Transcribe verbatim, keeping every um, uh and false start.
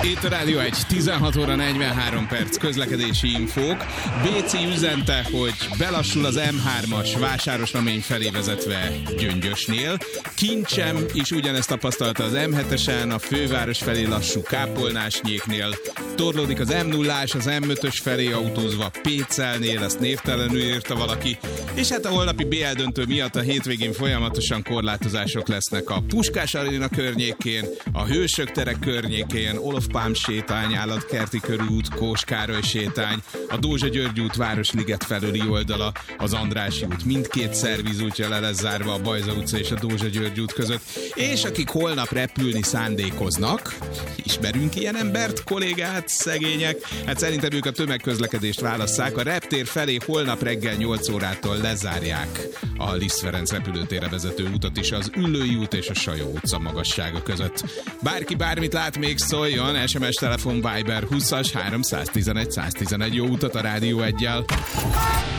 Itt a Rádió egy, tizenhat óra negyvenhárom perc, közlekedési infók. bé cé üzente, hogy belassul az em hármas Vásárosnamény felé vezetve Gyöngyösnél. Kincsem is ugyanezt tapasztalta az em hetesen, a főváros felé lassú Kápolnásnyéknél. Torlódik az em nullás, az em ötös felé autózva Pécelnél, ezt névtelenül írta valaki. És hát a holnapi bé el döntő miatt a hétvégén folyamatosan korlátozások lesznek a Puskás Aréna környékén, a Hősök tere környékén, Olof Pálm sétány, Állatkerti körút, Kós Károly sétány, a Dózsa György út Városliget felüli oldala, az Andrássy út mindkét szervizútja le lesz zárva a Bajza utca és a Dózsa György út között. És akik holnap repülni szándékoznak, ismerünk ilyen embert, kollégát, szegények, hát szerintem ők a tömegközlekedést válasszák. A reptér felé holnap reggel nyolc órától lezárják a Liszt Ferenc repülőtérre vezető utat is az Üllői út és a Sajó utca magassága között. Bárki bármit lát, még szóljon, es em es, telefon, Viber húszas háromszáztizenegy száztizenegy. Jó utat a Rádió egyel!